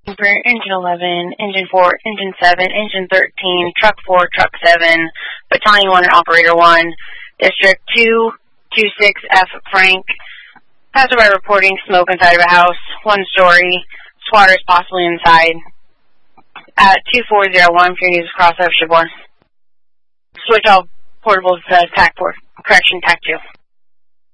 For Engine 11, Engine 4, Engine 7, Engine 13, Truck 4, Truck 7, Battalion 1 and Operator 1, District 226F Frank. Passerby reporting smoke inside of a house, 1-story, squatters possibly inside. At 2401, for your news across over Shibor. Switch all portables to TAC 4. Correction, TAC 2.